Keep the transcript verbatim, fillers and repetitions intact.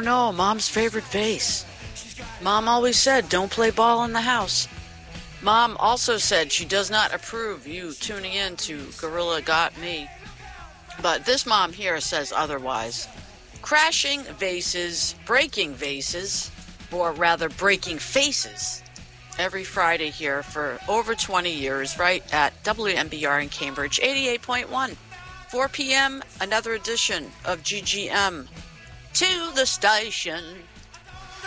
don't know. Mom's favorite vase. Mom always said, don't play ball in the house. Mom also said she does not approve you tuning in to Gorilla Got Me. But this mom here says otherwise. Crashing vases, breaking vases, or rather breaking faces, every Friday here for over twenty years, right at W M B R in Cambridge, eighty-eight point one. four p.m., another edition of G G M. To the station.